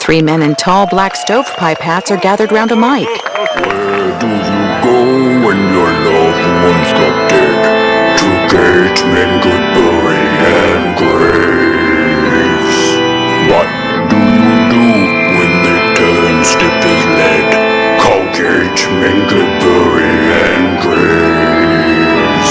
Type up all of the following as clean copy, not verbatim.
Three men in tall black stovepipe hats are gathered round a mic. Where do you go when your loved ones got dead? To Gatesmen, Goodbury, and graves. What do you do when they turn stiff as lead? Call Gatesmen, Goodbury, and graves.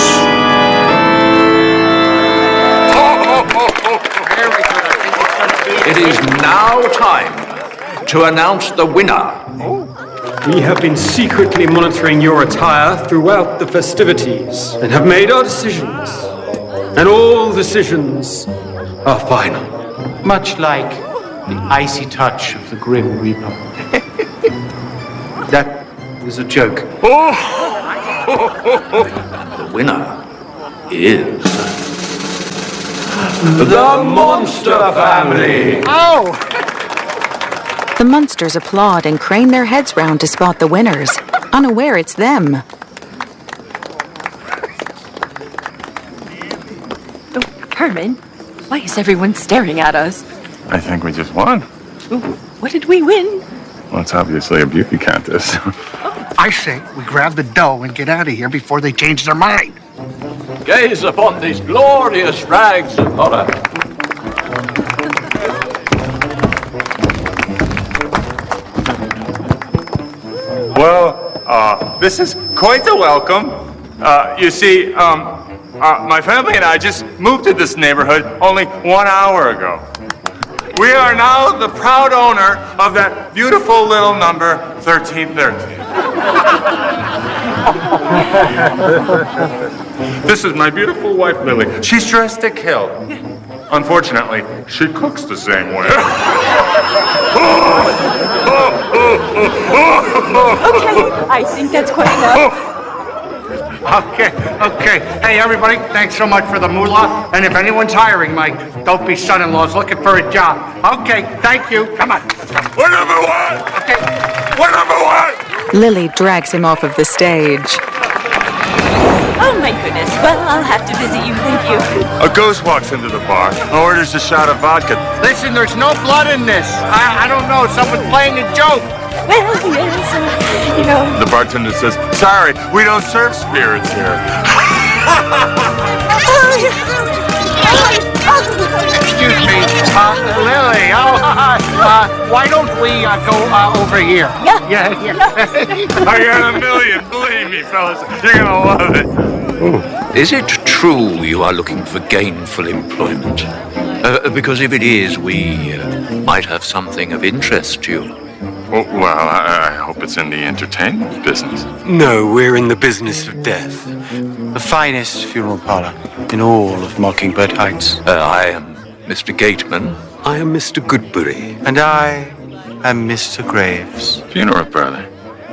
It is now time to announce the winner. We have been secretly monitoring your attire throughout the festivities and have made our decisions. And all decisions are final. Much like the icy touch of the Grim Reaper. That was a joke. The winner is the Monster Family. The Munsters applaud and crane their heads round to spot the winners, unaware it's them. Oh, Herman, why is everyone staring at us? I think we just won. Ooh, what did we win? Well, it's obviously a beauty contest. I say we grab the dough and get out of here before they change their mind. Gaze upon these glorious rags of horror. Well, this is quite a welcome. You see, my family and I just moved to this neighborhood only 1 hour ago. We are now the proud owner of that beautiful little number 1313. This is my beautiful wife, Lily. She's dressed to kill. Unfortunately, she cooks the same way. Okay, I think that's quite enough. Okay. Hey, everybody, thanks so much for the moolah. And if anyone's hiring my dopey son-in-laws looking for a job, okay, thank you. Come on. We're number one! Okay. We're number one! Lily drags him off of the stage. Oh my goodness, well, I'll have to visit you, thank you. A ghost walks into the bar and orders a shot of vodka. Listen, there's no blood in this. I don't know, someone's playing a joke. Well, yes, you know. The bartender says, sorry, we don't serve spirits here. Excuse me, Lily, why don't we go over here? Yeah. I got a million, believe me, fellas. You're gonna love it. Is it true you are looking for gainful employment? Because if it is, we might have something of interest to you. Well, I hope it's in the entertainment business. No, we're in the business of death. The finest funeral parlor in all of Mockingbird Heights. I am Mr. Gateman. I am Mr. Goodbury. And I am Mr. Graves. Funeral parlor.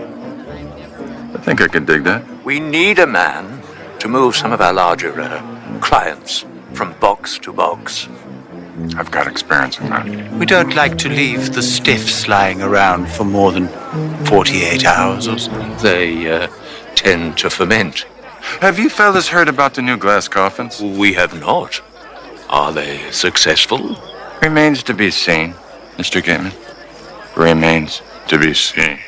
I think I can dig that. We need a man to move some of our larger clients from box to box. I've got experience in that. We don't like to leave the stiffs lying around for more than 48 hours or so. They tend to ferment. Have you fellas heard about the new glass coffins? We have not. Are they successful? Remains to be seen, Mr. Gateman. Remains to be seen.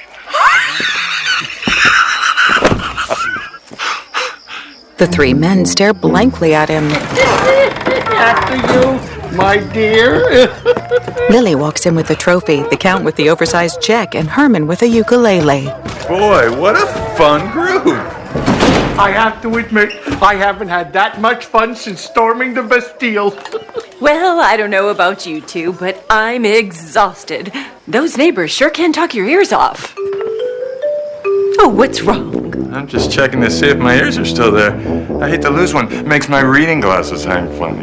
The three men stare blankly at him. After you, my dear. Lily walks in with the trophy, the Count with the oversized check, and Herman with a ukulele. Boy, what a fun group. I have to admit, I haven't had that much fun since storming the Bastille. Well, I don't know about you two, but I'm exhausted. Those neighbors sure can talk your ears off. Oh, what's wrong? I'm just checking to see if my ears are still there. I hate to lose one. It makes my reading glasses hang funny.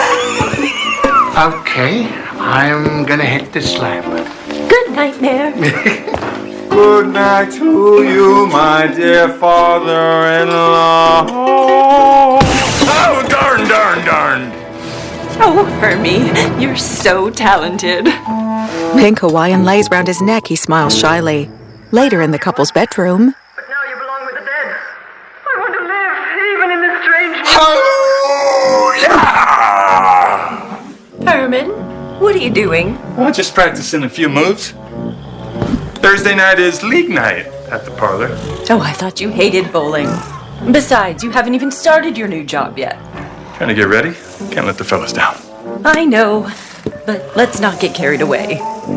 Okay, I'm gonna hit the slab. Good night, Mayor. Good night to you, my dear father-in-law. Oh, darn. Oh, Hermie, you're so talented. Pink Hawaiian lays round his neck. He smiles shyly. Later in the couple's bedroom. But now you belong with the dead. I want to live, even in this strange... Hallelujah! Herman, What are you doing? Well, just practicing a few moves. Thursday night is league night at the parlor. Oh, I thought you hated bowling. Besides, you haven't even started your new job yet. Trying to get ready. Can't let the fellas down. I know, but let's not get carried away.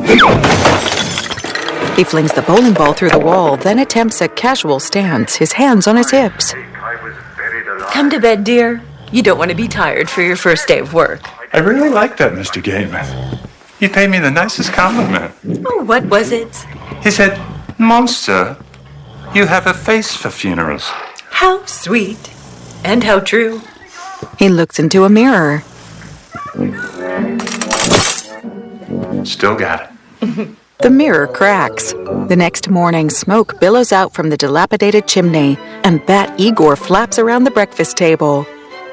He flings the bowling ball through the wall, then attempts a casual stance, his hands on his hips. Come to bed, dear. You don't want to be tired for your first day of work. I really like that, Mr. Gateman. He paid me the nicest compliment. Oh, what was it? He said, "Monster, you have a face for funerals." How sweet. And how true. He looks into a mirror. Still got it. The mirror cracks. The next morning, smoke billows out from the dilapidated chimney, and Bat Igor flaps around the breakfast table.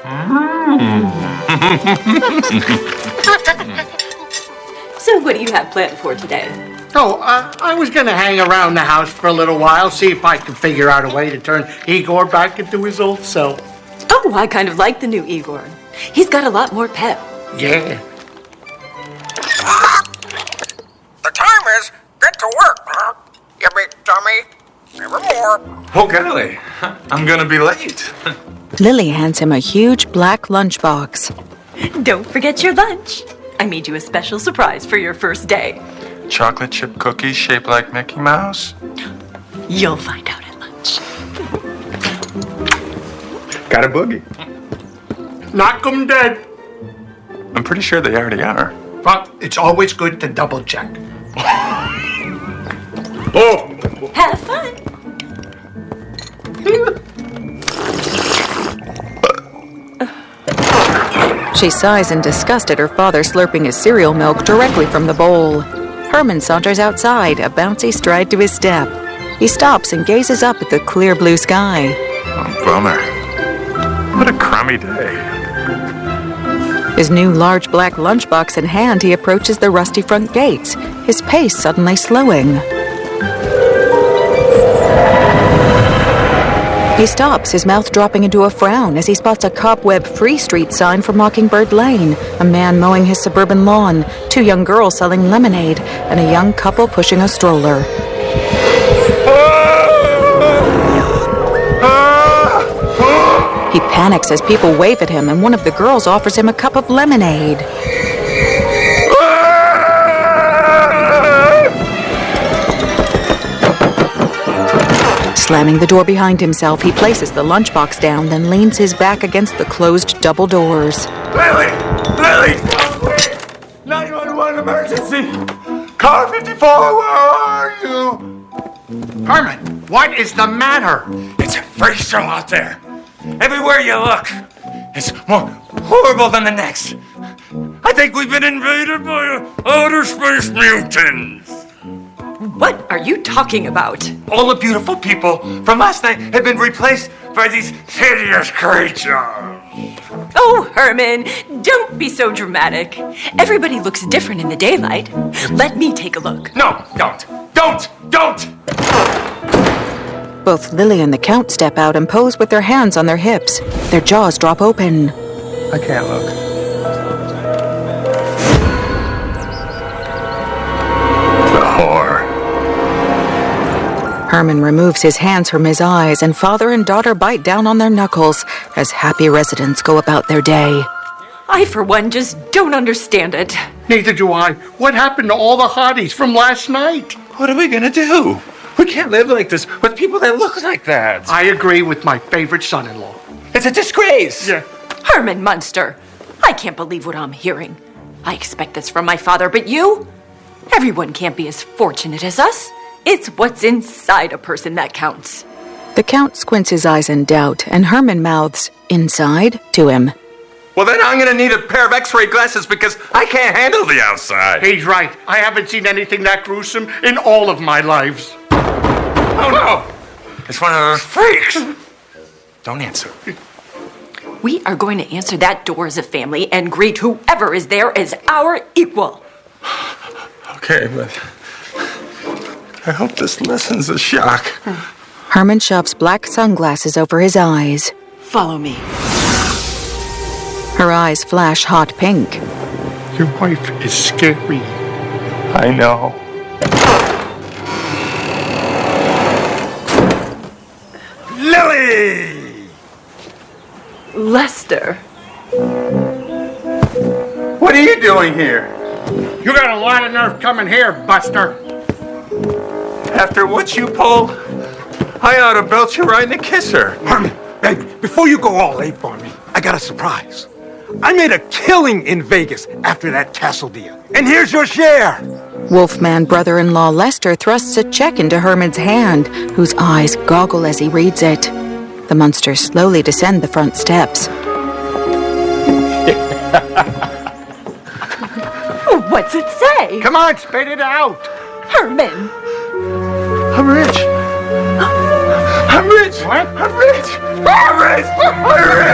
So what do you have planned for today? Oh, I was going to hang around the house for a little while, see if I could figure out a way to turn Igor back into his old self. Oh, I kind of like the new Igor. He's got a lot more pep. Yeah. The time is get to work, you big dummy. Nevermore. Oh, golly. I'm gonna be late. Lily hands him a huge black lunchbox. Don't forget your lunch. I made you a special surprise for your first day. Chocolate chip cookies shaped like Mickey Mouse? You'll find out at lunch. Got a boogie. Knock 'em dead. I'm pretty sure they already are. But it's always good to double check. Oh! Have fun. She sighs in disgust at her father slurping his cereal milk directly from the bowl. Herman saunters outside, a bouncy stride to his step. He stops and gazes up at the clear blue sky. Oh, bummer. What a crummy day. His new large black lunchbox in hand, he approaches the rusty front gates, his pace suddenly slowing. He stops, his mouth dropping into a frown as he spots a cobweb-free street sign for Mockingbird Lane, a man mowing his suburban lawn, 2 young girls selling lemonade, and a young couple pushing a stroller. He panics as people wave at him, and one of the girls offers him a cup of lemonade. Slamming the door behind himself, he places the lunchbox down, then leans his back against the closed double doors. Lily! Lily! 911 emergency! Car 54, where are you? Herman, what is the matter? It's a freak show out there. Everywhere you look, it's more horrible than the next. I think we've been invaded by outer space mutants. What are you talking about? All the beautiful people from last night have been replaced by these hideous creatures. Oh, Herman, don't be so dramatic. Everybody looks different in the daylight. Let me take a look. No, don't. Don't! Both Lily and the Count step out and pose with their hands on their hips. Their jaws drop open. I can't look. The whore. Herman removes his hands from his eyes, and father and daughter bite down on their knuckles as happy residents go about their day. I, for one, just don't understand it. Neither do I. What happened to all the hotties from last night? What are we gonna do? We can't live like this with people that look like that. I agree with my favorite son-in-law. It's a disgrace. Yeah. Herman Munster, I can't believe what I'm hearing. I expect this from my father, but you? Everyone can't be as fortunate as us. It's what's inside a person that counts. The Count squints his eyes in doubt, and Herman mouths, "Inside?" to him. Well, then I'm gonna need a pair of x-ray glasses because I can't handle the outside. He's right. I haven't seen anything that gruesome in all of my lives. Oh, no! It's one of those freaks! Don't answer. We are going to answer that door as a family and greet whoever is there as our equal. Okay, but I hope this lessens the shock. Herman shoves black sunglasses over his eyes. Follow me. Her eyes flash hot pink. Your wife is scary. I know. Lily! Lester. What are you doing here? You got a lot of nerve coming here, Buster. After what you pulled, I ought to belt you right in the kisser. Herman, baby, before you go all ape on me, I got a surprise. I made a killing in Vegas after that castle deal. And here's your share. Wolfman brother-in-law Lester thrusts a check into Herman's hand, whose eyes goggle as he reads it. The monsters slowly descend the front steps. What's it say? Come on, spit it out. Herman. I'm rich. I'm rich. What? I'm rich. I'm rich. I'm rich.